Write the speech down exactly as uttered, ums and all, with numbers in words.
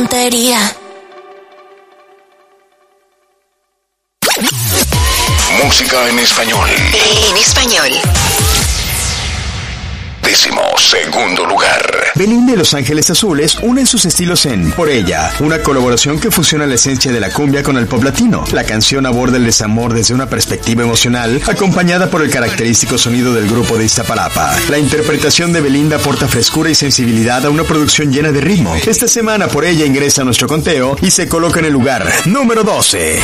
Música en español. En español. Décimo segundo lugar. Belinda y Los Ángeles Azules unen sus estilos en Por Ella, una colaboración que fusiona la esencia de la cumbia con el pop latino. La canción aborda el desamor desde una perspectiva emocional, acompañada por el característico sonido del grupo de Iztapalapa. La interpretación de Belinda aporta frescura y sensibilidad a una producción llena de ritmo. Esta semana Por Ella ingresa a nuestro conteo y se coloca en el lugar número doce.